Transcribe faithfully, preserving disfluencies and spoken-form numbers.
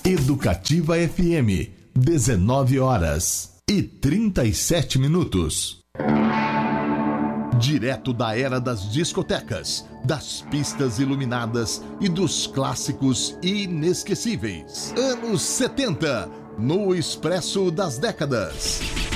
Educativa F M, dezenove horas e trinta e sete minutos. Direto da era das discotecas, das pistas iluminadas e dos clássicos inesquecíveis. Anos setenta, no Expresso das Décadas.